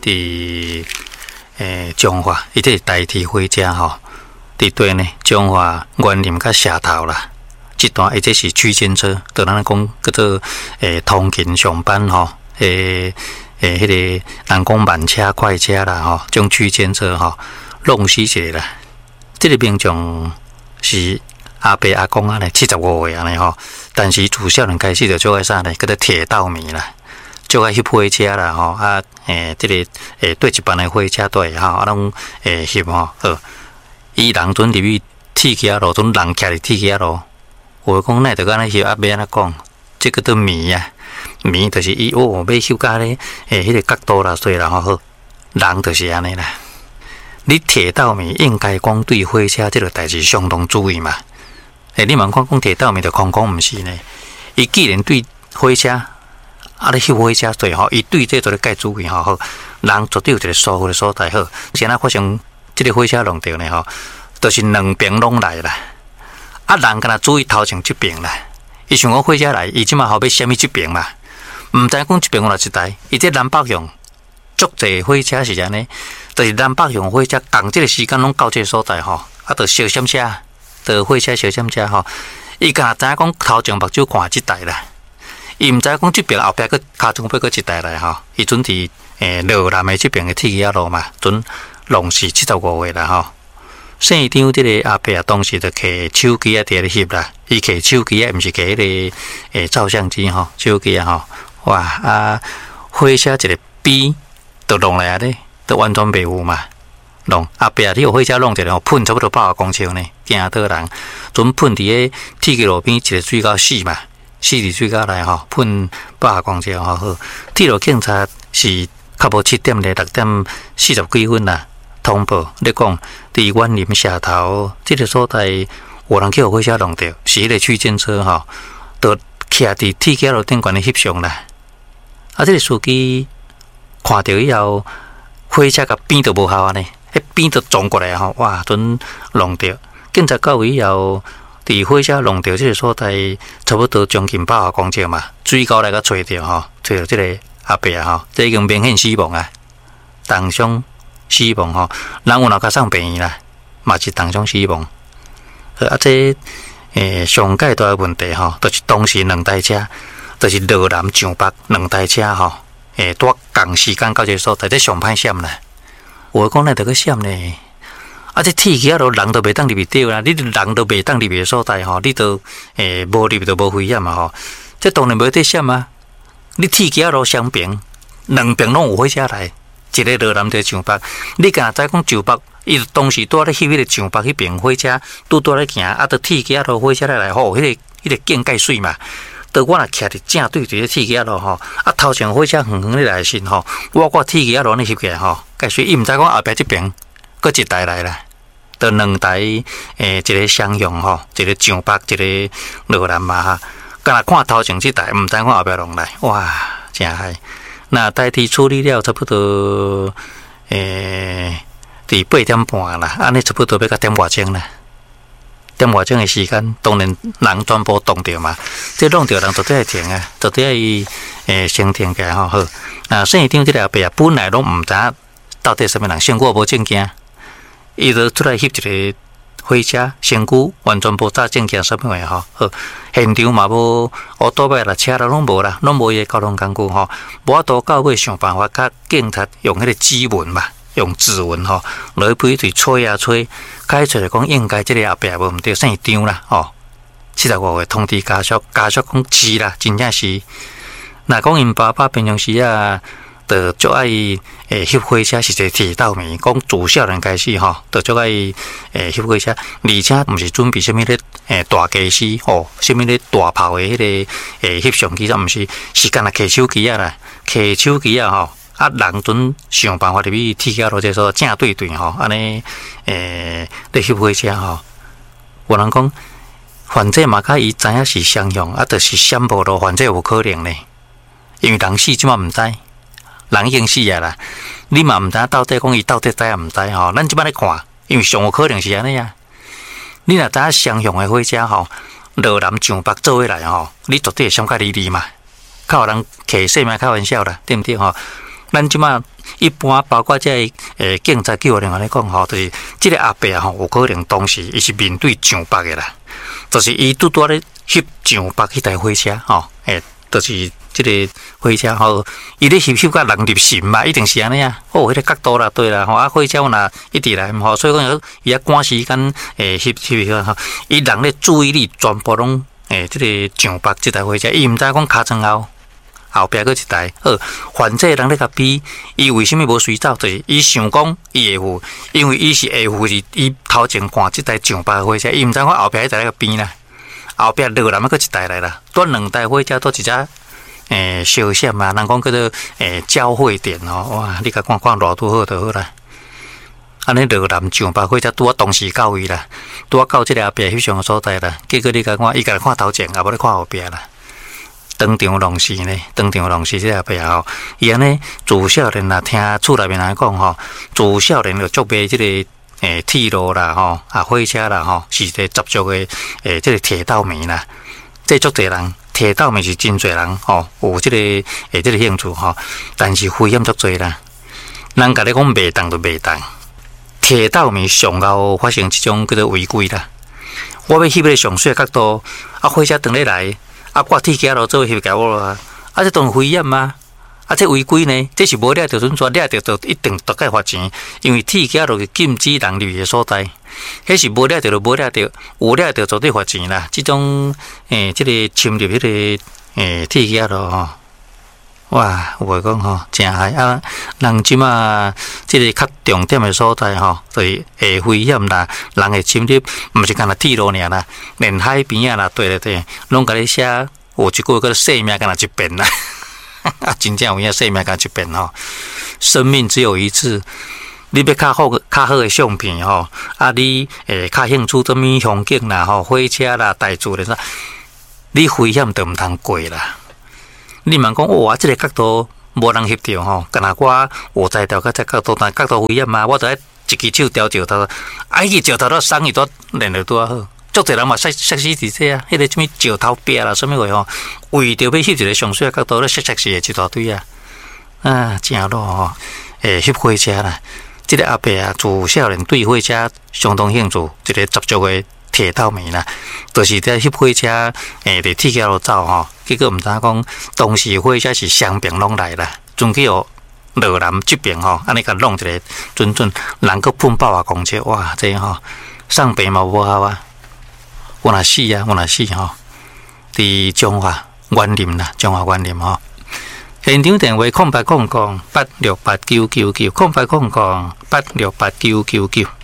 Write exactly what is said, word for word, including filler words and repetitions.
伫诶中华，伊这代替火车吼，伫对呢中华园林甲社头啦，这段伊这是区间车，就咱讲叫做诶通勤上班吼，诶诶迄个人讲慢车快车啦吼，种区间车吼，弄死一个啦。这个民众是阿伯阿公啊呢，七十五岁安尼吼，但是自少年开始就做爱啥呢？叫做铁道迷啦。就爱翕火车啦吼，啊，诶，这个诶对一班的火车队吼，啊，拢诶翕吼，好，伊人准入去铁桥路，准人徛伫铁桥路。我讲那就安尼翕，啊，要安怎讲？这个都迷啊，迷就是伊哦，要翕甲咧，诶，迄个角度啦，所以啦吼，好，人就是安尼啦。你铁道迷应该讲对火车这个代志相当注意嘛。诶，你问看讲铁道迷就空空毋是呢？伊既然对火车，啊！你翕火车对吼，伊对这做咧介注意吼，好，人绝对有一个疏忽的所在好。现在发生这个火车弄掉呢吼，都、就是两边拢来啦。啊，人敢若注意头前这边啦，伊想讲火车来，伊即马后要虾米这边嘛？毋知讲这边有哪一台，伊这南北向足济火车是安尼，就是南北向火车共这个时间拢到这个所在吼，啊，就小闪车，就火车小闪车吼，伊敢若知影讲头前目睭看这台啦。伊毋知讲即边后壁个卡中要个一台来吼，伊准伫诶罗南的即边嘅铁桥路嘛，准弄死七十五岁啦吼。县长即个阿伯啊，当时就摕手机啊伫咧翕啦，伊摕手机啊，毋是摕迄个诶照相机吼，手机啊吼，哇啊火车一个边都弄来啊咧，都完全袂有嘛。弄阿伯啊，你有火车弄一个吼，喷差不多百外公尺呢，惊到人，准喷伫咧铁桥路边一个水沟死嘛。四里水沟来吼，喷百公尺吼好。铁路警察是较无七点咧，六点四十几分啦，通报你讲，伫园林社头这个所在，有人叫火车弄掉，是迄个区间车吼，就徛伫铁桥路顶悬咧翕相啦。啊，这个司机看到以后，火车甲边都无效安尼，迄边都撞过来吼，哇，准弄掉。警察到位以后。伫火车弄到这个所在，差不多将近百外公尺嘛，水沟来个吹掉吼，吹到这个阿伯啊吼，这已经明显死亡啊，当场死亡吼，人有哪加上病院啦，嘛是当场死亡。啊，这诶上界大问题吼，就是当时两台车，就是罗南上北两台车吼，诶，多共时间到这个所在，这上歹闪啦。我讲那得个闪呢？啊！这铁桥路人都袂当入去掉啦，你人都袂当入去所在吼，你都诶无入去都无危险嘛吼。这当然袂得闪啊！你铁桥路双边两边拢有火车来，一个罗南一个上北。你敢知讲上北，伊当时拄咧翕迄个上北迄边火车，拄拄咧行，啊，着铁桥路火车来来吼，迄个迄个境界水嘛。着我若徛伫正对着铁桥路吼，啊头前火车远远咧来时吼，我我铁桥路咧翕起来吼，介水伊毋知讲后壁这边。搁一台来啦，就两台诶，一个双向吼，一个上北，一个罗南嘛哈。敢若看头前这台，毋知看后壁弄来，哇，真嗨！那代替处理了差不多诶，伫八点半啦，安尼差不多要到点外钟啦。点外钟的时间，当然人全部动掉嘛，这弄掉人绝对会停啊，绝对会诶先停起来吼好。那县长这个后壁本来拢毋知到底什么人，先过无证件。伊就出来翕一个火车，身躯完全无揸证件什么的吼，好，现场嘛无乌多摆啦，车啦拢无啦，拢无伊个交通工具吼，无法度到尾想办法，甲警察用迄个指纹嘛，用指纹吼，落去批对吹啊吹，开出来讲应该即个后壁无毋对，姓张啦吼，七十五岁通知家属，家属讲是啦，真正是，若讲因爸爸平常时啊。就足爱诶翕火车是一个铁道迷，讲自少年开始吼，就足爱诶翕火车，而且毋是准备啥物咧诶大机师吼，啥物咧大炮诶迄个诶翕相机，毋是是干那摕手机啊啦，摕手机啊吼，啊人准想办法入去铁桥路这所正对对吼，安尼诶咧翕火车吼，有人讲反正嘛甲伊知影是双向，啊，就是闪无路，反正有可能呢，因为人死即嘛毋知。人已经死啊啦！你嘛毋知到底讲伊到底知啊毋知吼？咱即摆咧看，因为上有可能是安尼啊。你若知影双向的火车吼，罗南上北做伙来吼，你绝对会闪较离离嘛。较有人开说嘛开玩笑啦，对毋对吼？ 咱即马一般包括这诶警察叫人来讲吼，就是即个阿伯吼，有可能当时伊是面对上北的啦，就是伊拄拄咧翕上北迄台火车吼，诶，就是即个火车吼，伊咧翕翕甲人入神嘛，一定是安尼啊。哦，迄个角度啦，对啦，吼啊，火车若一直来吼，所以讲伊啊赶时间诶翕翕翕吼，伊人咧注意力全部拢诶，即个上北即台火车，伊毋知讲尻川后。后壁佫一台，好，反正人咧甲比，伊为虾米无随走？就是伊想讲伊会付，因为伊是会付是伊头前看即台上北火车，伊毋知看后壁迄台咧个边啦，后壁落南佫一台来啦，拄两台火车都一只诶小闪啊，人讲叫做诶交汇点哦，哇！你甲看看路拄好就好啦。安尼落南上北火车拄啊同时到位啦，拄啊到即个后壁翕相个所在啦，结果你甲看，伊家看头前，也无咧看后壁啦。当场弄死呢，当场弄死即个爸吼，伊安尼自少年啊，听厝内面人讲吼，自少年就足买即个诶铁路啦吼，啊火车啦吼，是个十足的诶即个铁道迷啦。这足侪人，铁道迷是真侪人吼，有即个诶即个兴趣吼，但是危险足侪啦。人甲你讲袂当就袂当，铁道迷上后发生即种叫做违规啦。我要翕个上水角度，啊火车转咧来。啊，挂铁架路做翕甲我啊！啊，这当危险吗？啊，这违规呢？这是无抓着准抓，抓着就一定得该罚钱，因为铁架路是禁止人入的所在。迄是无抓着就无抓着，有抓着绝对罚钱啦。这种诶，这个侵入迄个诶铁架路吼，哇，有话讲吼，真害啊！人即马即个较重点的所在吼，就是会危险啦，人会侵入，毋是干那铁路尔啦，连海边啊啦，对对对，拢甲你写有一句叫做生命干那一遍啦，啊，真正有影生命干一遍吼，生命只有一次。你要较好、较好的相片吼，啊，你诶较兴趣做物风景啦吼，火车啦、大柱咧啥，你危险就毋通过啦。你问讲哇，这个角度无人翕到吼，干那我我在调个这角度，但角度危险嘛，我就爱一支手调石头，啊，伊石头都送伊都练得多好，足侪人嘛摔摔死伫这啊，迄个什么石头壁啦，什么话吼，为着要翕一个上水角度，咧摔摔死的一大堆啊，啊，正路吼，诶，翕火车啦，这个阿伯啊，自少年对火车相当兴趣，一个十足的。铁道迷啦，就是在翕火车，诶，伫铁桥路走吼，结果毋知讲当时火车是双边拢来啦，准去哦落南这边吼，安尼甲弄一个准准，人个喷爆啊公车，哇，这吼上北嘛无好啊，我若死啊，我若死吼，伫中华园林啦，中华园林吼，现场电话空白空空八六八九九九，空白空空八六八九九九。